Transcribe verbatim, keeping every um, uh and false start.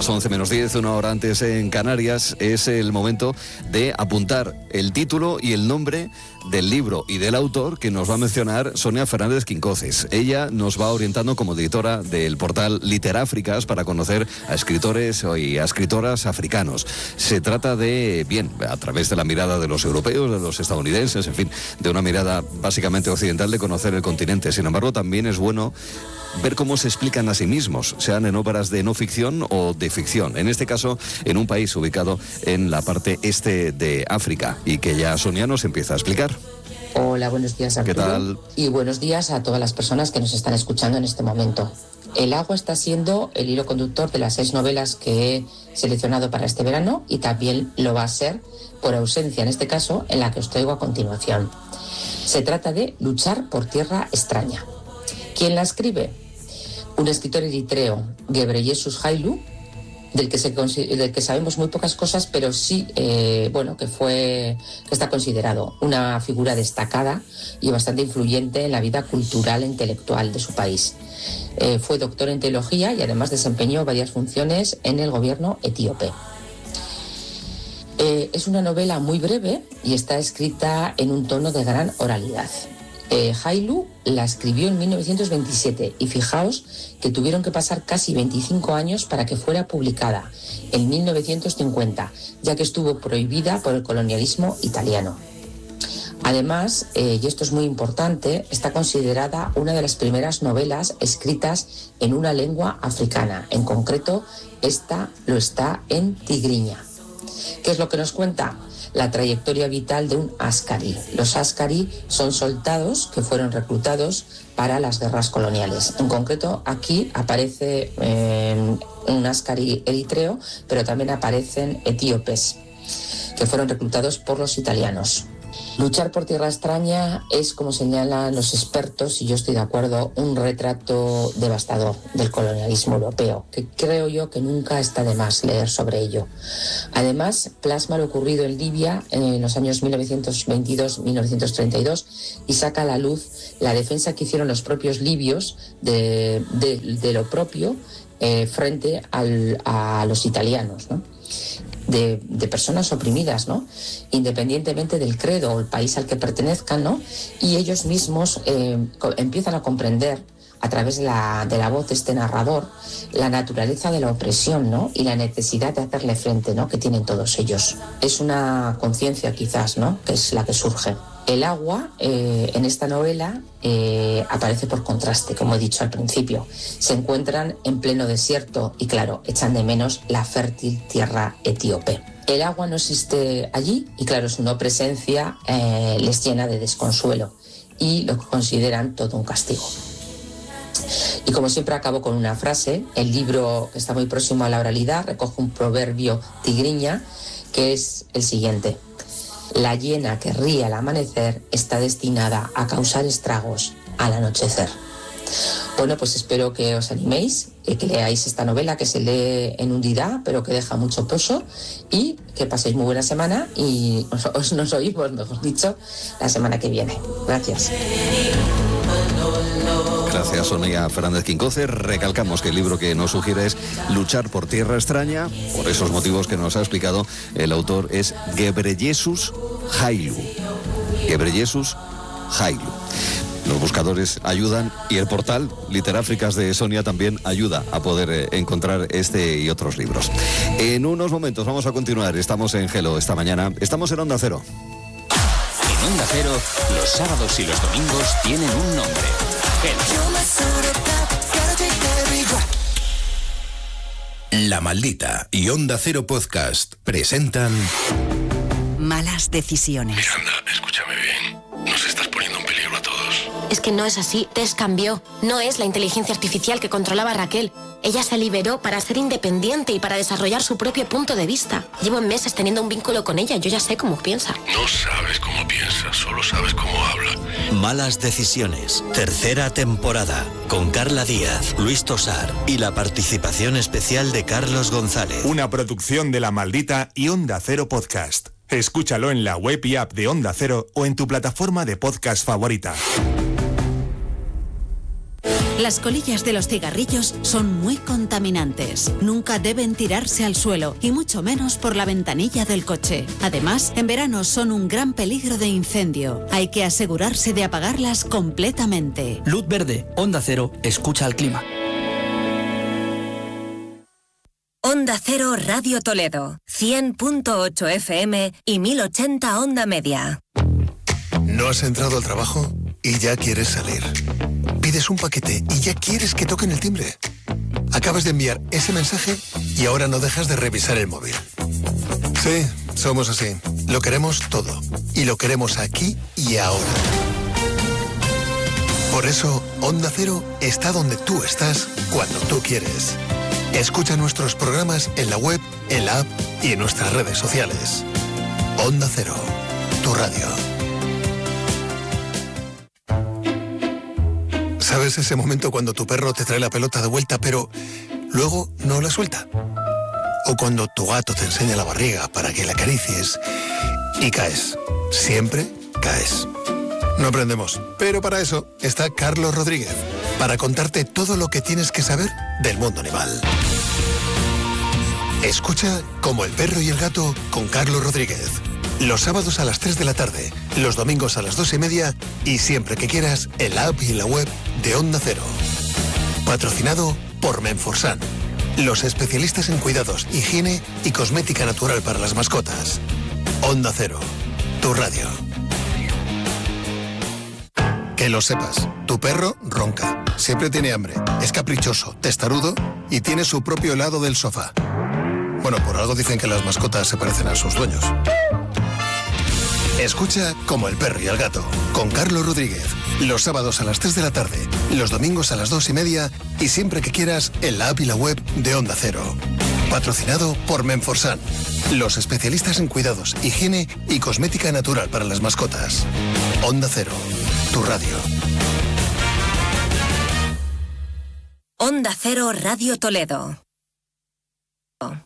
Las once menos diez, una hora antes en Canarias, es el momento de apuntar el título y el nombre del libro y del autor que nos va a mencionar Sonia Fernández Quincoces. Ella nos va orientando como editora del portal Literáfricas para conocer a escritores y a escritoras africanos. Se trata de, bien, a través de la mirada de los europeos, de los estadounidenses, en fin, de una mirada básicamente occidental de conocer el continente. Sin embargo, también es bueno ver cómo se explican a sí mismos, sean en obras de no ficción o de ficción. En este caso, en un país ubicado en la parte este de África y que ya Sonia nos empieza a explicar. Hola, buenos días, Arturo. ¿Qué tal? Y buenos días a todas las personas que nos están escuchando en este momento. El agua está siendo el hilo conductor de las seis novelas que he seleccionado para este verano y también lo va a ser por ausencia, en este caso, en la que os traigo a continuación. Se trata de Luchar por tierra extraña. ¿Quién la escribe? Un escritor eritreo, Gebreyesus Hailu, del que, se, del que sabemos muy pocas cosas, pero sí, eh, bueno, que fue, que está considerado una figura destacada y bastante influyente en la vida cultural e intelectual de su país. Eh, fue doctor en teología y además desempeñó varias funciones en el gobierno etíope. Eh, es una novela muy breve y está escrita en un tono de gran oralidad. Eh, Hailu la escribió en mil novecientos veintisiete y fijaos que tuvieron que pasar casi veinticinco años para que fuera publicada en mil novecientos cincuenta, ya que estuvo prohibida por el colonialismo italiano. Además, eh, y esto es muy importante, está considerada una de las primeras novelas escritas en una lengua africana. En concreto, esta lo está en tigriña. ¿Qué es lo que nos cuenta? La trayectoria vital de un askari. Los askari son soldados que fueron reclutados para las guerras coloniales. En concreto, aquí aparece eh, un askari eritreo, pero también aparecen etíopes que fueron reclutados por los italianos. Luchar por tierra extraña es, como señalan los expertos, y yo estoy de acuerdo, un retrato devastador del colonialismo europeo, que creo yo que nunca está de más leer sobre ello. Además, plasma lo ocurrido en Libia en los años mil novecientos veintidós a mil novecientos treinta y dos y saca a la luz la defensa que hicieron los propios libios de, de, de lo propio eh, frente al, a los italianos, ¿no? De, de personas oprimidas, ¿no? Independientemente del credo o el país al que pertenezcan, ¿no? Y ellos mismos eh, co- empiezan a comprender a través de la, de la voz de este narrador la naturaleza de la opresión, ¿no? Y la necesidad de hacerle frente, ¿no? Que tienen todos ellos. Es una conciencia quizás, ¿no? Que es la que surge. El agua eh, en esta novela eh, aparece por contraste, como he dicho al principio. Se encuentran en pleno desierto y, claro, echan de menos la fértil tierra etíope. El agua no existe allí y, claro, su no presencia eh, les llena de desconsuelo y lo consideran todo un castigo. Y como siempre acabo con una frase. El libro, que está muy próximo a la oralidad, recoge un proverbio tigriña que es el siguiente: la hiena que ríe al amanecer está destinada a causar estragos al anochecer. Bueno, pues espero que os animéis, que leáis esta novela que se lee en un día, pero que deja mucho pozo, y que paséis muy buena semana y os, os nos oímos, mejor dicho, la semana que viene. Gracias. Gracias, Sonia Fernández Quincoces. Recalcamos que el libro que nos sugiere es Luchar por tierra extraña. Por esos motivos que nos ha explicado, el autor es Gebreyesus Hailu. Gebreyesus Hailu. Los buscadores ayudan y el portal Literáfricas de Sonia también ayuda a poder eh, encontrar este y otros libros. En unos momentos vamos a continuar. Estamos en Hello esta mañana. Estamos en Onda Cero. En Onda Cero, los sábados y los domingos tienen un nombre. La Maldita y Onda Cero Podcast presentan Malas decisiones. Miranda, escúchame bien. Nos estás poniendo en peligro a todos. Es que no es así. Tess cambió. No es la inteligencia artificial que controlaba a Raquel. Ella se liberó para ser independiente y para desarrollar su propio punto de vista. Llevo meses teniendo un vínculo con ella. Yo ya sé cómo piensa. No sabes cómo piensa, solo sabes cómo habla. Malas decisiones. Tercera temporada. Con Carla Díaz, Luis Tosar y la participación especial de Carlos González. Una producción de La Maldita y Onda Cero Podcast. Escúchalo en la web y app de Onda Cero o en tu plataforma de podcast favorita. Las colillas de los cigarrillos son muy contaminantes. Nunca deben tirarse al suelo y mucho menos por la ventanilla del coche. Además, en verano son un gran peligro de incendio. Hay que asegurarse de apagarlas completamente. Luz verde, Onda Cero, escucha al clima. Onda Cero Radio Toledo, cien punto ocho F M y mil ochenta Onda Media. ¿No has entrado al trabajo y ya quieres salir? Pides un paquete y ya quieres que toquen el timbre. Acabas de enviar ese mensaje y ahora no dejas de revisar el móvil. Sí, somos así. Lo queremos todo. Y lo queremos aquí y ahora. Por eso, Onda Cero está donde tú estás, cuando tú quieres. Escucha nuestros programas en la web, en la app y en nuestras redes sociales. Onda Cero, tu radio. ¿Sabes ese momento cuando tu perro te trae la pelota de vuelta, pero luego no la suelta? O cuando tu gato te enseña la barriga para que la acaricies y caes. Siempre caes. No aprendemos, pero para eso está Carlos Rodríguez, para contarte todo lo que tienes que saber del mundo animal. Escucha Como el perro y el gato con Carlos Rodríguez. Los sábados a las tres de la tarde, los domingos a las dos y media y siempre que quieras en la app y en la web de Onda Cero. Patrocinado por Menforsan, los especialistas en cuidados, higiene y cosmética natural para las mascotas. Onda Cero, tu radio. Que lo sepas, tu perro ronca, siempre tiene hambre, es caprichoso, testarudo y tiene su propio helado del sofá. Bueno, por algo dicen que las mascotas se parecen a sus dueños. Escucha Como el perro y el gato, con Carlos Rodríguez, los sábados a las tres de la tarde, los domingos a las dos y media y siempre que quieras en la app y la web de Onda Cero. Patrocinado por Menforsan, los especialistas en cuidados, higiene y cosmética natural para las mascotas. Onda Cero, tu radio. Onda Cero Radio Toledo.